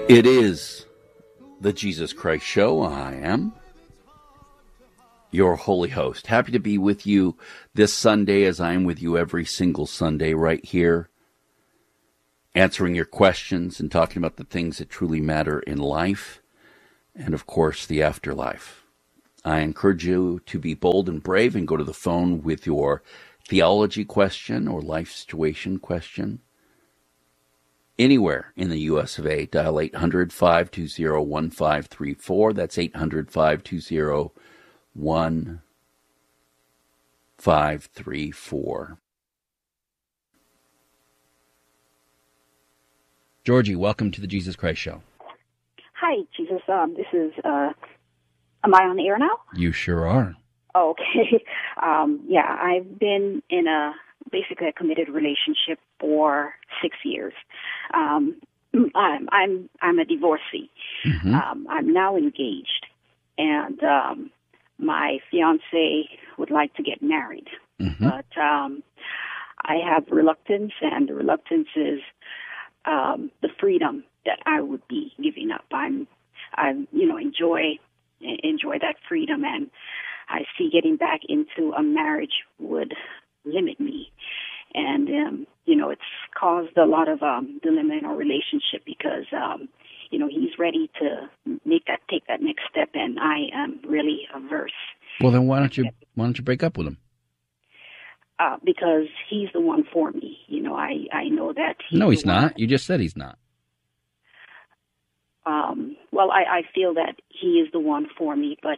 It is the Jesus Christ Show. I am your holy host. Happy to be with you this Sunday, as I am with you every single Sunday right here, answering your questions and talking about the things that truly matter in life and, of course, the afterlife. I encourage you to be bold and brave and go to the phone with your theology question or life situation question. Anywhere in the U.S. of A, dial 800-520-1534. That's 800-520-1534. Georgie, welcome to the Jesus Christ Show. Hi, Jesus. This is, am I on the air now? You sure are. Okay. Yeah, I've been in basically a committed relationship for 6 years. I'm a divorcee. Mm-hmm. I'm now engaged, and my fiance would like to get married, Mm-hmm. but I have reluctance, and the reluctance is the freedom that I would be giving up. I enjoy that freedom, and I see getting back into a marriage would limit me. And, it's caused a lot of dilemma in our relationship because, he's ready to take that next step, and I am really averse. Well, then why don't you break up with him? Because he's the one for me. I know that. No, he's not. You just said he's not. Well, I feel that he is the one for me, but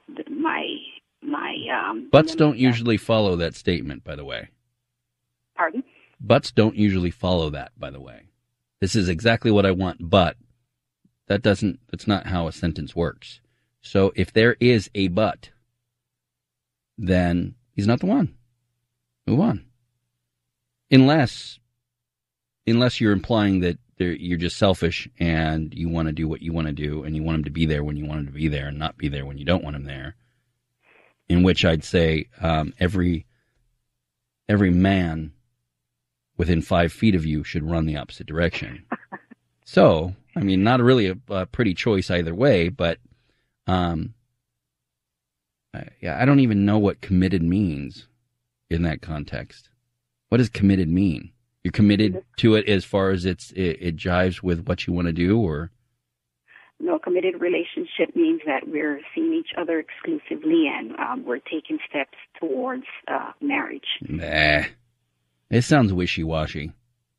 Butts don't usually follow that statement, by the way. Pardon? Butts don't usually follow that, by the way. This is exactly what I want, but that's not how a sentence works. So if there is a but, then he's not the one. Move on. Unless you're implying that you're just selfish and you want to do what you want to do and you want him to be there when you want him to be there and not be there when you don't want him there. In which I'd say every man within 5 feet of you should run the opposite direction. So, not really a pretty choice either way, but I don't even know what committed means in that context. What does committed mean? You're committed to it as far as it jives with what you want to do, or? No, committed relationship means that we're seeing each other exclusively and we're taking steps towards marriage. Nah. It sounds wishy-washy.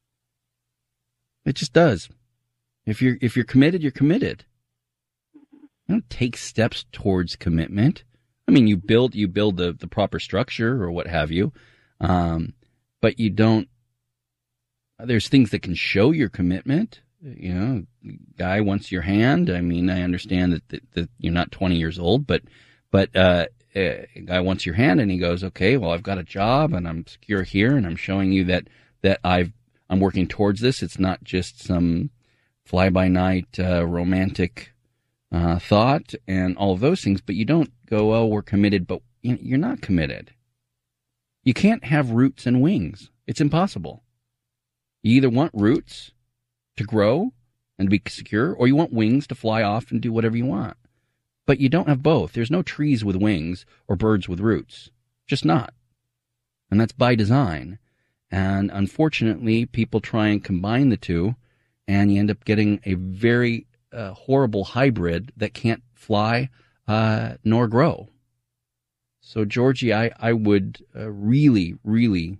It just does. If you're committed, you're committed. You don't take steps towards commitment. You build the proper structure or what have you, but you don't. There's things that can show your commitment. Guy wants your hand. I understand that you're not 20 years old, but a guy wants your hand, and he goes, okay, well, I've got a job, and I'm secure here, and I'm showing you that I'm working towards this. It's not just some fly-by-night romantic thought and all of those things, but you don't go, oh, we're committed, but you're not committed. You can't have roots and wings. It's impossible. You either want roots to grow and to be secure, or you want wings to fly off and do whatever you want. But you don't have both. There's no trees with wings or birds with roots. Just not. And that's by design. And unfortunately, people try and combine the two, and you end up getting a very horrible hybrid that can't fly nor grow. So, Georgie, I would really, really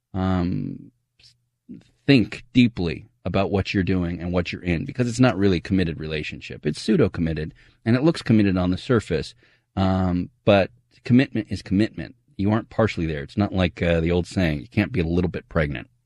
think deeply about what you're doing and what you're in, because it's not really a committed relationship. It's pseudo-committed, and it looks committed on the surface, but commitment is commitment. You aren't partially there. It's not like the old saying, you can't be a little bit pregnant.